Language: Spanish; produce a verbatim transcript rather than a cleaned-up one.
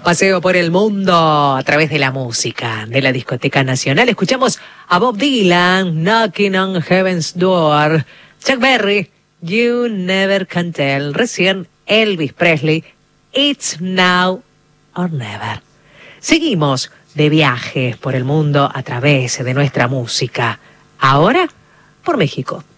Paseo por el mundo a través de la música de la Discoteca Nacional. Escuchamos a Bob Dylan, Knocking on Heaven's Door. Chuck Berry, You Never Can Tell. Recién Elvis Presley, It's Now or Never. Seguimos de viajes por el mundo a través de nuestra música. Ahora por México.